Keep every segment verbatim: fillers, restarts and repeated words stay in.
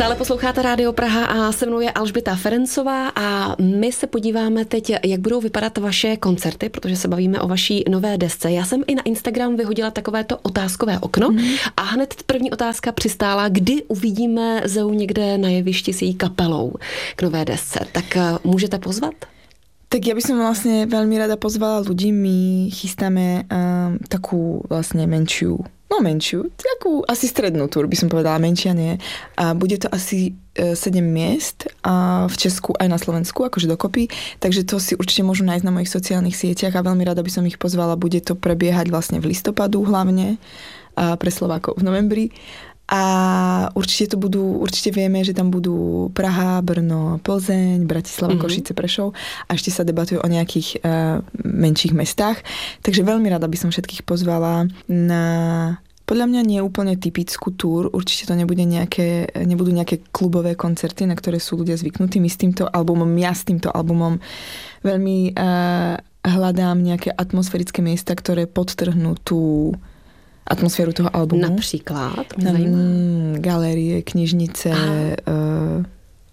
Stále posloucháte Rádio Praha a se mnou je Alžběta Ferencová a my se podíváme teď, jak budou vypadat vaše koncerty, protože se bavíme o vaší nové desce. Já jsem i na Instagram vyhodila takovéto otázkové okno mm. a hned první otázka přistála, kdy uvidíme Zeu někde na jevišti s její kapelou k nové desce. Tak můžete pozvat? Tak ja by som vlastne veľmi rada pozvala ľudí. My chystáme um, takú vlastne menšiu, no menšiu, takú asi strednú túr, by som povedala, menšia nie. A bude to asi uh, sedem miest a v Česku aj na Slovensku, akože dokopy. Takže to si určite môžu nájsť na mojich sociálnych sieťach a veľmi rada by som ich pozvala. Bude to prebiehať vlastne v listopadu hlavne a pre Slovákov v novembri. A určite to budú, určite vieme, že tam budú Praha, Brno, Plzeň, Bratislava, mm-hmm. Košice, Prešov a ešte sa debatuje o nejakých uh, menších mestách. Takže veľmi rada by som všetkých pozvala na, podľa mňa nie úplne typickú túr. Určite to nebude nejaké, nebudú nejaké klubové koncerty, na ktoré sú ľudia zvyknutí. My s týmto albumom, ja s týmto albumom veľmi uh, hľadám nejaké atmosférické miesta, ktoré podtrhnú tú atmosféru toho albumu. Například? Um, galérie, knižnice, uh,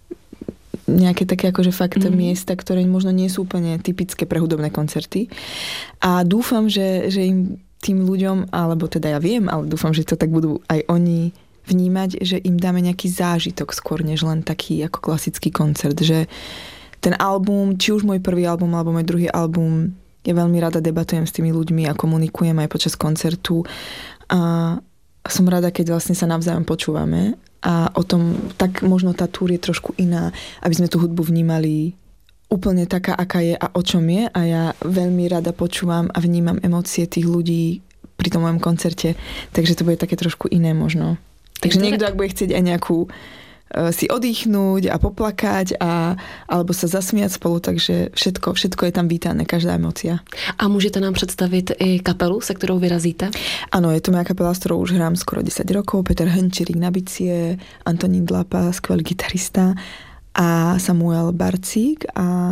nejaké také akože fakt mm. miesta, ktoré možno nie sú úplne typické pre hudobné koncerty. A dúfam, že, že im tým ľuďom, alebo teda ja viem, ale dúfam, že to tak budú aj oni vnímať, že im dáme nejaký zážitok skôr, než len taký ako klasický koncert. Že ten album, či už môj prvý album, alebo môj druhý album, ja veľmi rada debatujem s tými ľuďmi a komunikujem aj počas koncertu a som rada, keď vlastne sa navzájom počúvame a o tom, tak možno tá túr je trošku iná, aby sme tú hudbu vnímali úplne taká, aká je a o čom je a ja veľmi rada počúvam a vnímam emócie tých ľudí pri tom mojom koncerte, takže to bude také trošku iné možno. Takže niekto, ak bude chcieť aj nejakú si oddychnúť a poplakať a, alebo sa zasmiať spolu, takže všetko, všetko je tam vítané, každá emócia. A můžete nám představit i kapelu, se kterou vyrazíte? Áno, je to moja kapela, s ktorou už hrám skoro desať rokov. Peter Henčerík na bicie, Antonín Dlapa, skvelý gitarista a Samuel Barcík a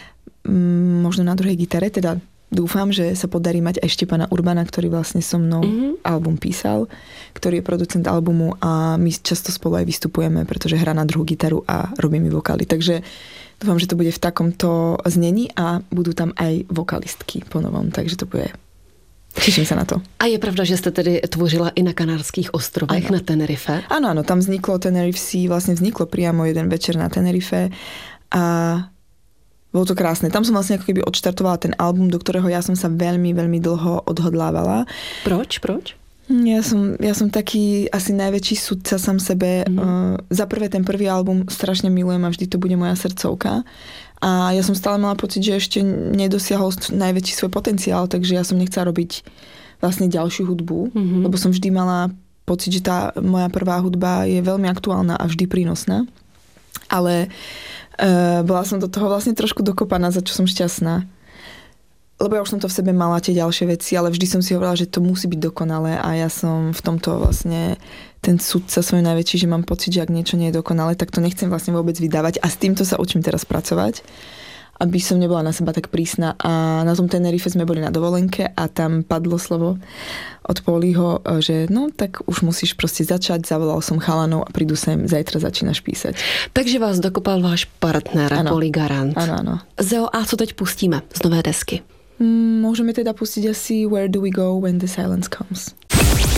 mm, možno na druhej gitare, teda dúfam, že sa podarí mať aj Štepana Urbana, ktorý vlastne so mnou mm-hmm. album písal, ktorý je producent albumu a my často spolu aj vystupujeme, pretože hrá na druhú gitaru a robí mi vokály. Takže dúfam, že to bude v takomto znení a budú tam aj vokalistky po novom, takže to bude... Teším sa na to. A je pravda, že ste tedy tvořila i na Kanárských ostrovech, ano. Na Tenerife? Áno, áno, tam vzniklo Tenerife Sea, vlastne vzniklo priamo jeden večer na Tenerife a bolo to krásne. Tam som vlastne ako keby odštartovala ten album, do ktorého ja som sa veľmi, veľmi dlho odhodlávala. Proč? Proč? Ja som, ja som taký asi najväčší sudca sám sebe. Mm. Uh, za prvé ten prvý album strašne milujem a vždy to bude moja srdcovka. A ja som stále mala pocit, že ešte nedosiahol najväčší svoj potenciál, takže ja som nechcela robiť vlastne ďalšiu hudbu, mm-hmm. lebo som vždy mala pocit, že tá moja prvá hudba je veľmi aktuálna a vždy prínosná. Ale Uh, bola som do toho vlastne trošku dokopaná, za čo som šťastná. Lebo ja už som to v sebe mala, tie ďalšie veci, ale vždy som si hovorila, že to musí byť dokonalé a ja som v tomto vlastne ten sudca svoj najväčší, že mám pocit, že ak niečo nie je dokonalé, tak to nechcem vlastne vôbec vydávať a s týmto sa učím teraz pracovať, aby som nebola na seba tak prísna. A na tom Tenerife sme boli na dovolenke a tam padlo slovo od Poliho, že no tak už musíš proste začať, zavolal som chalanov a prídu sem, zajtra začínaš písať. Takže vás dokopal váš partner, Poli Garant. Áno, áno. Zeo, a co teď pustíme z nové desky? Môžeme teda pustiť asi Where Do We Go When The Silence Comes.